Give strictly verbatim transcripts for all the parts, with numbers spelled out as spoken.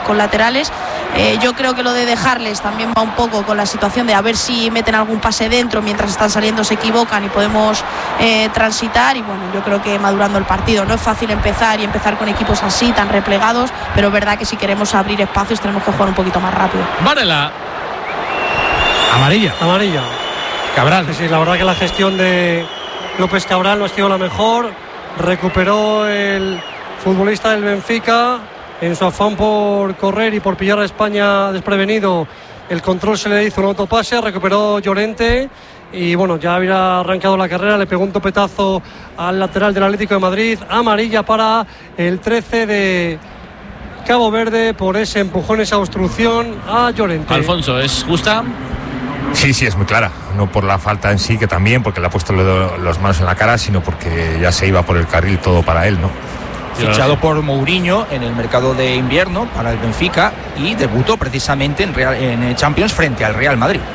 con laterales. Eh, yo creo que lo de dejarles también va un poco con la situación de a ver si meten algún pase dentro mientras están saliendo, se equivocan y podemos eh, transitar. Y bueno, yo creo que madurando el partido. No es fácil empezar y empezar con equipos así, tan replegados, pero es verdad que si queremos abrir espacios tenemos que jugar un poquito más rápido. Varela. Amarilla. Amarilla. Cabral. Sí, sí, la verdad que la gestión de López Cabral no ha sido la mejor. Recuperó el futbolista del Benfica en su afán por correr y por pillar a España desprevenido. El control se le hizo un autopase, recuperó Llorente y bueno, ya había arrancado la carrera, le pegó un topetazo al lateral del Atlético de Madrid. Amarilla para el trece de Cabo Verde por ese empujón, esa obstrucción a Llorente. Alfonso, ¿es justa? Sí, sí, es muy clara. No por la falta en sí, que también, porque le ha puesto las manos en la cara, sino porque ya se iba por el carril todo para él, ¿no? Fichado por Mourinho en el mercado de invierno para el Benfica y debutó precisamente en, Real, en Champions frente al Real Madrid.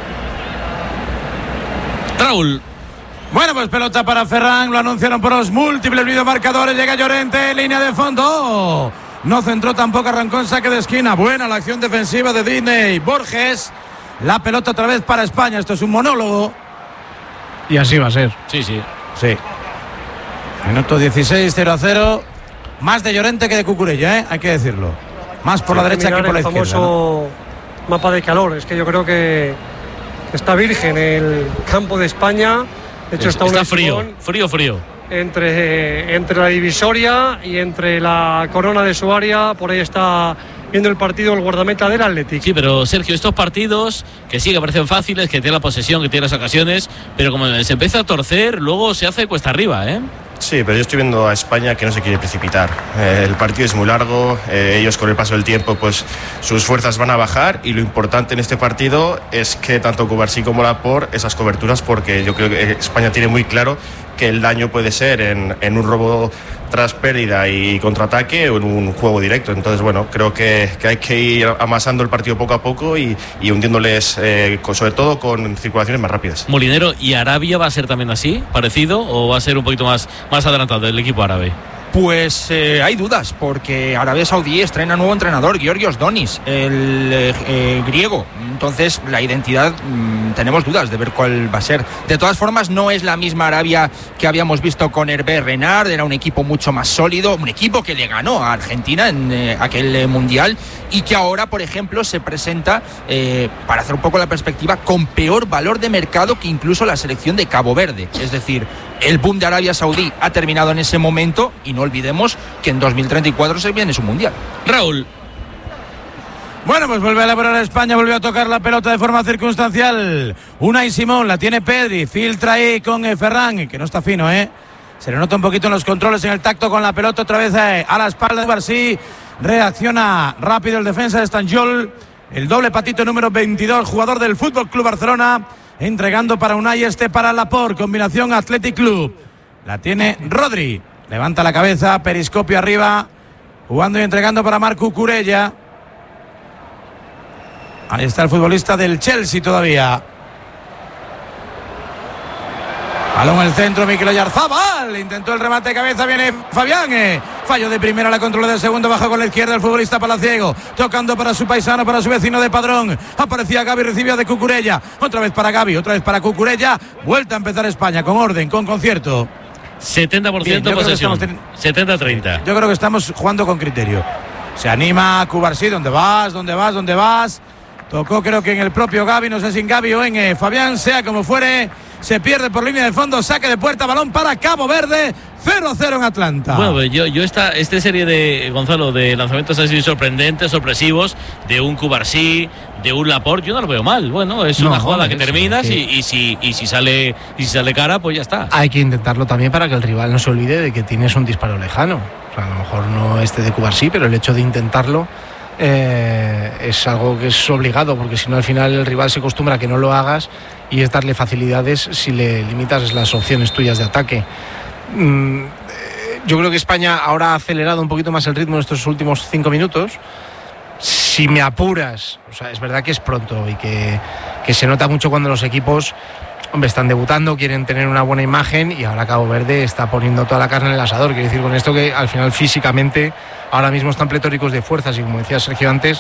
Raúl. Bueno, pues pelota para Ferran, lo anunciaron por los múltiples videomarcadores, llega Llorente, línea de fondo. No centró tampoco, arrancó en saque de esquina. Buena la acción defensiva de Disney Borges. La pelota otra vez para España, esto es un monólogo. Y así va a ser. Sí, sí. Sí. Minuto dieciséis, cero a cero. Más de Llorente que de Cucurella, ¿eh? Hay que decirlo. Más por la derecha que por la izquierda. El famoso ¿no? mapa de calor. Es que yo creo que está virgen el campo de España. De hecho, es, está, está frío, frío, frío. Entre, entre la divisoria y entre la corona de su área. Por ahí está viendo el partido el guardameta del Atlético. Sí, pero Sergio, estos partidos que sí que parecen fáciles, que tiene la posesión, que tiene las ocasiones, pero como se empieza a torcer, luego se hace cuesta arriba, ¿eh? Sí, pero yo estoy viendo a España que no se quiere precipitar. Eh, el partido es muy largo, eh, ellos con el paso del tiempo pues sus fuerzas van a bajar y lo importante en este partido es que tanto Cubarsí como Laporte esas coberturas, porque yo creo que España tiene muy claro que el daño puede ser en, en un robo tras pérdida y contraataque o en un juego directo. Entonces, bueno, creo que, que hay que ir amasando el partido poco a poco y, y hundiéndoles, eh, con, sobre todo con circulaciones más rápidas. Molinero, ¿y Arabia va a ser también así, parecido, o va a ser un poquito más, más adelantado el equipo árabe? Pues eh, hay dudas, porque Arabia Saudí estrena nuevo entrenador, Georgios Donis, el eh, eh, griego. Entonces, la identidad, mmm, tenemos dudas de ver cuál va a ser. De todas formas, no es la misma Arabia que habíamos visto con Hervé Renard. Era un equipo mucho más sólido, un equipo que le ganó a Argentina en eh, aquel eh, Mundial y que ahora, por ejemplo, se presenta, eh, para hacer un poco la perspectiva, con peor valor de mercado que incluso la selección de Cabo Verde. Es decir, el boom de Arabia Saudí ha terminado en ese momento y no olvidemos que en dos mil treinta y cuatro se viene su Mundial. Raúl. Bueno, pues vuelve a elaborar a España, vuelve a tocar la pelota de forma circunstancial. Unai Simón, la tiene Pedri, filtra ahí con eh, Ferran, que no está fino, ¿eh? Se le nota un poquito en los controles, en el tacto con la pelota, otra vez eh, a la espalda de Cubarsí. Reacciona rápido el defensa de Estanjol, el doble patito número veintidós, jugador del Fútbol Club Barcelona, entregando para Unai, este para Laporte, combinación Athletic Club. La tiene Rodri, levanta la cabeza, periscopio arriba, jugando y entregando para Marc Cucurella. Ahí está el futbolista del Chelsea todavía. Balón al centro, Mikel Oyarzabal. Intentó el remate de cabeza, viene Fabián. Eh. Fallo de primera, la controla del segundo, baja con la izquierda el futbolista palaciego. Tocando para su paisano, para su vecino de Padrón. Aparecía Gavi, recibía de Cucurella. Otra vez para Gavi, otra vez para Cucurella. Vuelta a empezar España con orden, con concierto. setenta por ciento posesión. Ten... setenta a treinta. Yo creo que estamos jugando con criterio. Se anima Cubarsí, ¿dónde vas? ¿Dónde vas? ¿Dónde vas? Tocó creo que en el propio Gavi, no sé si en Gavi o en eh, Fabián, sea como fuere, se pierde por línea de fondo, saque de puerta, balón para Cabo Verde, cero a cero en Atlanta. Bueno, yo, yo esta, esta serie de, Gonzalo, de lanzamientos así sorprendentes, sorpresivos, de un Cubarsí, de un Laporte, yo no lo veo mal. Bueno, es no, una jugada no, que terminas que... y, y, si, y si sale y si sale cara, pues ya está. Hay que intentarlo también para que el rival no se olvide de que tienes un disparo lejano. O sea, a lo mejor no este de Cubarsí, pero el hecho de intentarlo Eh, es algo que es obligado, porque si no al final el rival se acostumbra a que no lo hagas y es darle facilidades si le limitas las opciones tuyas de ataque. Mm, eh, yo creo que España ahora ha acelerado un poquito más el ritmo en estos últimos cinco minutos. Si me apuras, o sea, es verdad que es pronto y que, que se nota mucho cuando los equipos, hombre, están debutando, quieren tener una buena imagen y ahora Cabo Verde está poniendo toda la carne en el asador. Quiero decir con esto que al final físicamente ahora mismo están pletóricos de fuerzas y como decía Sergio antes,